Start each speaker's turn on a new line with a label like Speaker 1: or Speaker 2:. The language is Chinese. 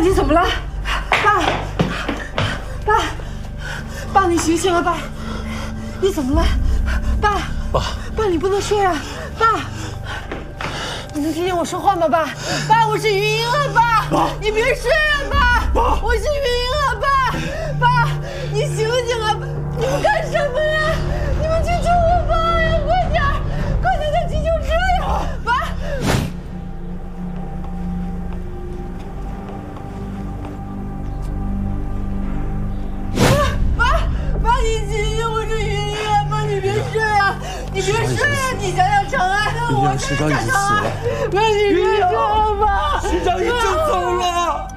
Speaker 1: 你怎么了？爸，你醒醒啊！爸，你怎么了？爸，你不能睡啊！爸，你能听见我说话吗？爸，我是云英啊！爸，你别睡啊！爸，我是云英啊！爸，你醒醒啊！你们干什么呀？你们去救我爸呀！快点叫急救车呀！爸，你醒醒！我是云英啊！爸，你别睡啊！你别睡啊！你想想长安的我，
Speaker 2: 师长已经死了。
Speaker 1: 爸，你别睡啊！爸，
Speaker 2: 师长已经走了。